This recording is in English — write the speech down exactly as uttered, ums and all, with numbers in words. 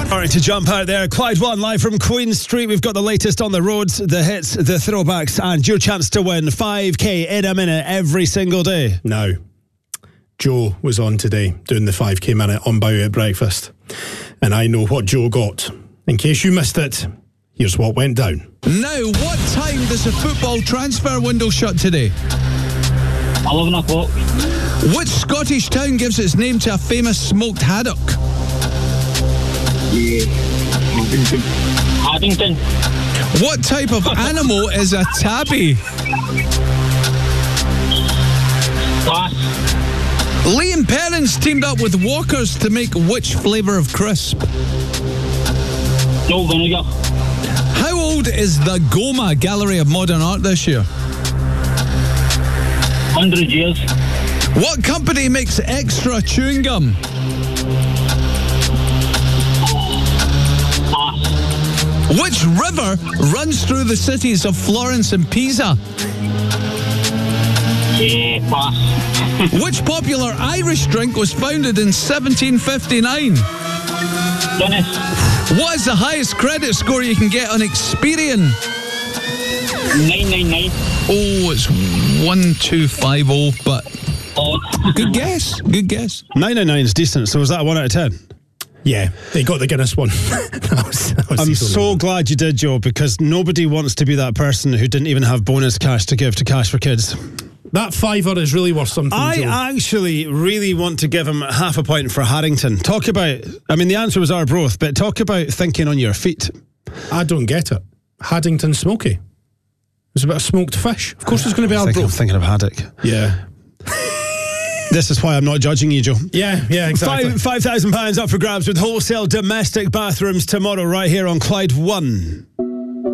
All right, to jump out there, Clyde One live from Queen Street. We've got the latest on the roads, the hits, the throwbacks, and your chance to win five K in a minute every single day. Now, Joe was on today doing the five K minute on Bowie at breakfast, and I know what Joe got. In case you missed it, here's what went down. Now, what time does the football transfer window shut today? eleven o'clock. Which Scottish town gives its name to a famous smoked haddock? Yeah. Haddington. What type of animal is a tabby? Pass. Liam Perrins teamed up with Walkers to make which flavour of crisp? No vinegar. How old is the Goma Gallery of Modern Art this year? Hundred years. What company makes extra chewing gum? Pass. Which river runs through the cities of Florence and Pisa? Yeah, pass. Which popular Irish drink was founded in seventeen fifty-nine? Guinness. What is the highest credit score you can get on Experian? nine nine nine. Oh, it's one two five oh, but Oh. good guess, good guess. nine nine nine is decent, so was that a one out of ten? Yeah, they got the Guinness one. that was, that was I'm so one. glad you did, Joe, because nobody wants to be that person who didn't even have bonus cash to give to Cash for Kids. That fiver is really worth something, I Joe. actually really want to give him half a point for Harrington. Talk about, I mean, the answer was Arbroath, but talk about thinking on your feet. I don't get it. Haddington Smoky. It's a bit of smoked fish. Of course, it's going to be I think I'm Arbroath. thinking of Haddock. Yeah. This is why I'm not judging you, Joe. Yeah, yeah, exactly. Five five thousand pounds up for grabs with wholesale domestic bathrooms tomorrow, right here on Clyde One.